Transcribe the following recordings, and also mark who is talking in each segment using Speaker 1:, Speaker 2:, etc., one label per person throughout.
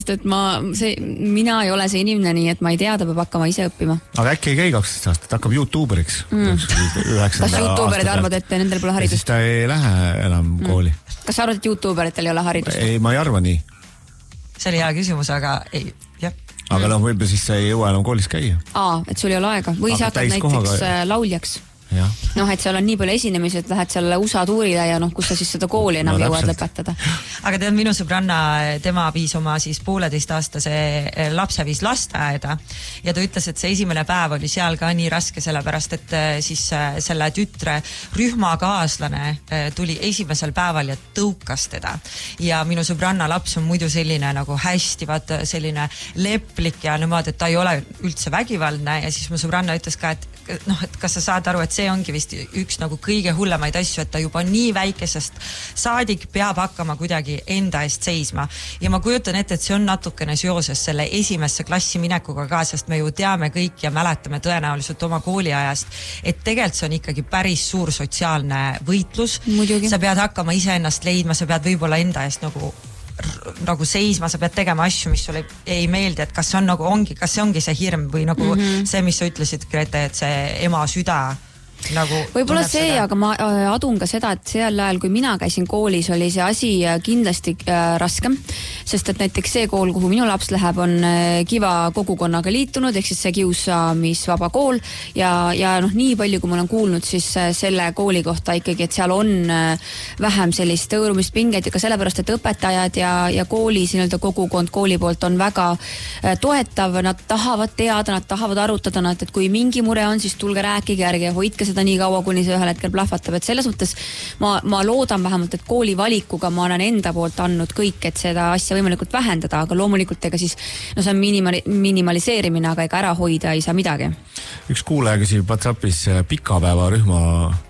Speaker 1: et mina ei ole see inimene nii, et ma ei tea, ta peab hakkama ise õppima.
Speaker 2: Aga äkki ei käi 12 aastat, hakkab YouTuberiks.
Speaker 1: Kas YouTuberid arvad, et nendel pole haridust?
Speaker 2: Siis ta ei lähe enam kooli.
Speaker 1: Kas sa arvad, et YouTuberitel ei ole haridust?
Speaker 2: Ei, ma ei arva nii.
Speaker 3: See oli hea küsimus, aga ei, jah.
Speaker 2: Aga võib-olla siis sa ei jõua enam koolis käia.
Speaker 1: Et sul ei ole aega. Või sa hakkad näiteks lauljaks. Et seal on nii palju esinemisi, et lähed selle USA tuurile ja kus sa siis seda kooli enam jõuad lõpetada.
Speaker 3: Aga tead, minu sõbranna, tema viis oma siis 1,5-aastase lapse viis lasteaeda ja ta ütles, et see esimene päev oli seal ka nii raske, sellepärast et siis selle tütre rühmakaaslane tuli esimesel päeval ja tõukas teda. Ja minu sõbranna laps on muidu selline nagu hästi, vaata selline leplik ja niimoodi, et ta ei ole üldse vägivaldne ja siis mu sõbranna ütles ka, et kas sa saad aru, et see ongi vist üks nagu kõige hullemaid asju, et ta juba nii väikesest saadik peab hakkama kuidagi enda eest seisma. Ja ma kujutan ette, et see on natukene seoses selle esimesse klassi minekuga ka, sest me ju teame kõik ja mäletame tõenäoliselt oma kooliajast, et tegelikult see on ikkagi päris suur sotsiaalne võitlus.
Speaker 1: Muidugi.
Speaker 3: Sa pead hakkama iseennast leidma, sa pead võib-olla enda eest nagu seisma, sa pead tegema asju, mis sulle ei meeldi, et kas see ongi see hirm või nagu see, mis sa ütlesid, Grete, et see ema süda
Speaker 1: võib-olla see, aga ma adun ka seda, et sel ajal, kui mina käisin koolis, oli see asi kindlasti raskem, sest et näiteks see kool, kuhu minu laps läheb, on Kiva kogukonnaga liitunud, ehk siis see kiusamisvaba kool ja nii palju, kui ma olen kuulnud, siis selle kooli kohta ikkagi, et seal on vähem sellist õõrumist pingeid ja ka sellepärast, et õpetajad ja kooli, nii-öelda kogukond kooli poolt on väga toetav, nad tahavad teada, nad tahavad arutada, et kui mingi mure on, siis tulge rääkige, ärge hoidke seda nii kaua, kuni see ühel hetkel plahvatab, et selles mõttes ma loodan vähemalt, et kooli valikuga ma olen enda poolt andnud kõik, et seda asja võimalikult vähendada, aga loomulikult ega siis see on minimaliseerimine, aga ega ära hoida ei saa midagi.
Speaker 2: Üks kuulaja küsib WhatsAppis pikapäevarühma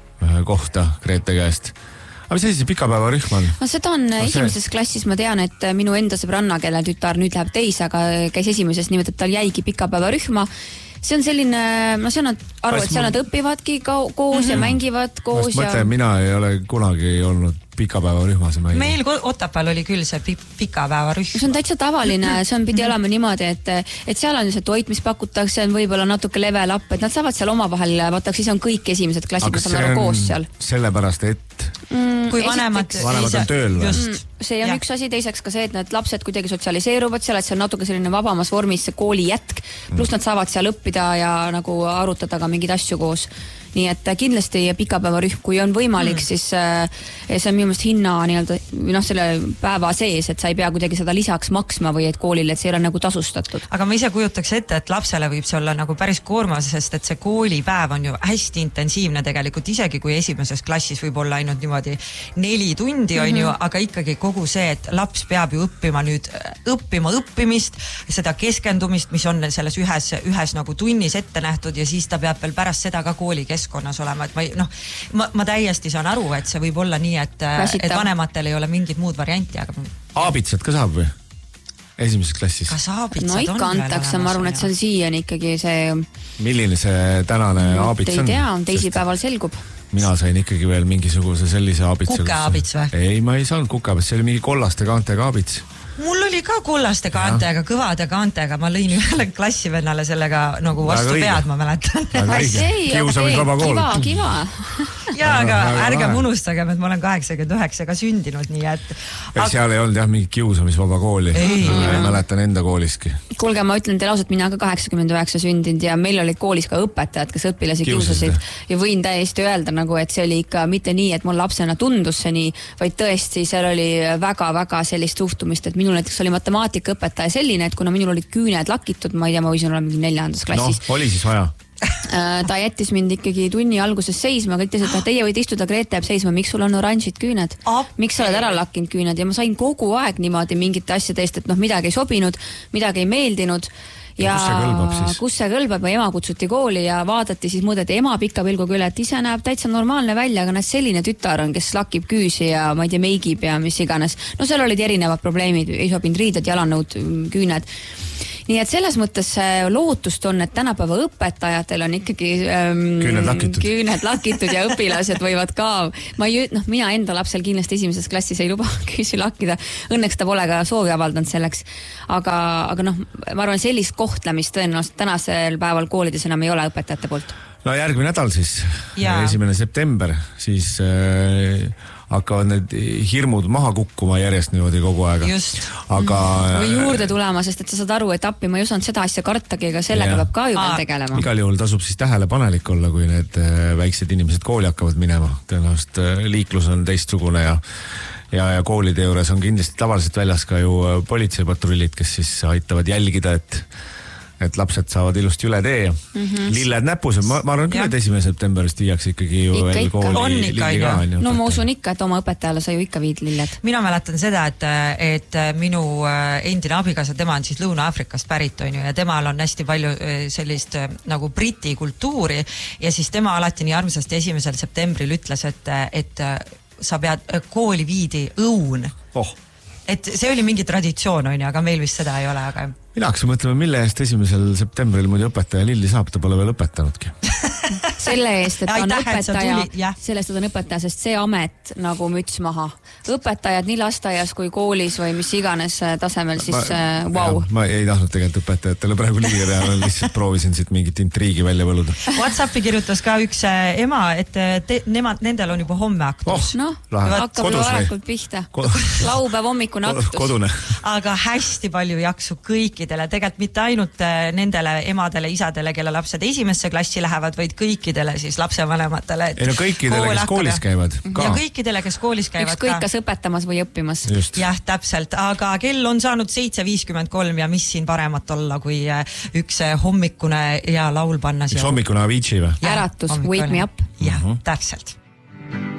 Speaker 2: kohta Grete käest. Aga mis asi see pikapäevarühm on?
Speaker 1: Seda on esimeses klassis, ma tean, et minu enda sõbranna, kelle tütar nüüd läheb teise, aga käis esimeses niimoodi, et tal jäigi pikapäevarühma. See on selline, ma saan aru, et seal nad õpivadki koos ja mängivad koos.
Speaker 2: Mina ei ole kunagi olnud pikapäevarühmas.
Speaker 3: Meil Otapääl oli küll see pikapäevarühm.
Speaker 1: See on täitsa tavaline, see on pidi olema niimoodi, et seal on see toit, mis pakutakse, on võib-olla natuke level up, et nad saavad seal omavahel, vaata, siis on kõik esimesed klassid, mis on koos seal.
Speaker 2: Sellepärast, et
Speaker 3: kui vanemad
Speaker 2: on tööl.
Speaker 1: See on üks asi, teiseks ka see, et need lapsed kuidagi sotsialiseeruvad seal, et see on natuke selline vabamas vormis see kooli jätk, pluss nad saavad seal õppida ja nagu arutada ka mingeid asju koos. Nii et kindlasti pikapäevarühm, kui on võimalik, siis see on minu meelest hinna selle päeva sees, et sa ei pea kuidagi seda lisaks maksma või et koolile, et see ei ole nagu tasustatud.
Speaker 3: Aga ma ise kujutaks ette, et lapsele võib see olla nagu päris koormas, sest et see koolipäev on ju hästi intensiivne tegelikult, isegi kui esimeses klassis võib olla ainult niimoodi 4 tundi, on ju, aga ikkagi kogu see, et laps peab ju õppima õppimist, seda keskendumist, mis on selles ühes nagu tunnis ette nähtud ja siis ta peab veel pärast seda ka kooli keskkonnas olema, et ma täiesti saan aru, et see võib olla nii, et vanematel ei ole mingit muud varianti, aga
Speaker 2: aabitsad ka saab või? Esimeses klassis?
Speaker 3: Kas aabitsad on
Speaker 1: ikka antakse, ma arvan, et see on siiani ikkagi see...
Speaker 2: Milline see tänane aabits on?
Speaker 1: Ei tea, teisipäeval selgub.
Speaker 2: Mina sain ikkagi veel mingisuguse sellise aabitsa.
Speaker 3: Kukeaabits või?
Speaker 2: Ei, ma ei saanud kukeaabits, see oli mingi kollaste kaantega aabits.
Speaker 3: Mul oli ka kollaste kaantega, kõvade kaantega, ma lõin ühele klassivennale sellega nagu vastu pead, ma mäletan.
Speaker 2: Kiusamisvaba kool.
Speaker 1: Kiva.
Speaker 3: Jaa, aga ärgem unustagem, et ma olen 89 ka sündinud, nii et...
Speaker 2: Seal ei olnud jah mingit kiusamisvaba kooli. Ma mäletan enda kooliski.
Speaker 1: Kuulge, ma ütlen teile ausalt, mina ka 89 sündinud ja meil olid koolis ka õpetajad, kes õpilasi kiusasid. Ja võin täiesti öelda, et see oli ikka mitte nii, et mul lapsena tundus see nii, vaid tõesti seal oli väga-väga sellist suhtumist, et minul näiteks oli matemaatikaõpetaja selline, et kuna minul olid küüned lakitud, ma ei tea, ma võisin olla mingi 4. klassis.
Speaker 2: Oli siis vaja.
Speaker 1: Ta jättis mind ikkagi tunni alguses seisma, kõik teised, et teie võid istuda, Grete jääb seisma, miks sul on oranžid küüned? Miks sa oled ära lakkinud küüned? Ja ma sain kogu aeg niimoodi mingite asjade eest, et midagi ei sobinud, midagi ei meeldinud. Ja kus see kõlbab ja ema kutsuti kooli ja vaadati, siis mõõdeti ema pika pilguga üle, et ise näeb täitsa normaalne välja, aga selline tütar on, kes lakib küüsi ja ma ei tea, meigib ja mis iganes. Seal olid erinevad probleemid, ei sobinud riided, jalanõud, küüned. nii et selles mõttes lootust on, et tänapäeva õpetajatel on ikkagi küüned lakitud ja õpilased võivad ka, mina enda lapsel kindlasti esimeses klassis ei luba küüsi lakkida, õnneks ta pole ka soovi avaldanud selleks, aga ma arvan, sellist kohtlemist tõenäoliselt tänasel päeval koolides enam ei ole õpetajate poolt.
Speaker 2: No järgmine nädal siis, 1. september, siis hakkavad need hirmud maha kukkuma järjest niimoodi kogu aega. Aga
Speaker 1: või juurde tulema, sest et sa saad aru, et appi ma ei osanud seda asja kartagi, aga sellega peab ka ju veel tegelema.
Speaker 2: Igal juhul tasub siis tähelepanelik olla, kui need väiksed inimesed kooli hakkavad minema. Tõenäoliselt liiklus on teistsugune ja koolide juures on kindlasti tavaliselt väljas ka ju politseipatrullid, kes siis aitavad jälgida, et lapsed saavad ilusti üle tee. Lilled näpus, ma arvan küll, et 1. septemberist viiakse ikkagi ju veel kooli lilli ka.
Speaker 1: No ma usun ikka, et oma õpetajale sa ju ikka viid lilled.
Speaker 3: Mina mäletan seda, et minu endine abikaasa, tema on siis Lõuna-Afrikast pärit on ju, ja temal on hästi palju sellist nagu briti kultuuri ja siis tema alati nii armsasti 1. septembril ütles, et sa pead kooli viidi õun. Et see oli mingi traditsioon on ju, aga meil vist seda ei ole, aga
Speaker 2: mina hakkasin mõtlema, mille eest 1. septembril muidu õpetaja lilli saab, ta pole veel õpetanudki.
Speaker 1: Selle eest, et ta on õpetaja, sellest, et on õpetaja, sest see amet nagu müts maha. Õpetajad nii lasteaias kui koolis või mis iganes tasemel, siis wow.
Speaker 2: Ma ei tahtnud tegelikult õpetajatele praegu liiga teha, lihtsalt proovisin siit mingit intriigi välja võluda.
Speaker 3: WhatsAppi kirjutas ka üks ema, et nendel on juba homme aktus.
Speaker 1: Hakkab ju varakult pihta. Laupäev hommikune aktus.
Speaker 2: Kodune.
Speaker 3: Aga hästi palju jaksu kõikidele, tegelikult mitte ainult nendele emadele, isadele, kelle lapsed 1. klassi lähevad, vaid kõikidele siis lapsevanematele.
Speaker 2: Ei no kõikidele, kes koolis käivad.
Speaker 3: Ja kõikidele, kes koolis käivad
Speaker 1: ka. Kas õpetamas või õppimas.
Speaker 3: Jah, täpselt, aga kell on saanud 7.53 ja mis siin paremat olla, kui üks hommikune ja laul panna.
Speaker 2: Üks hommikune Avicii või?
Speaker 1: Äratus, Wake Me Up.
Speaker 3: Jah, täpselt.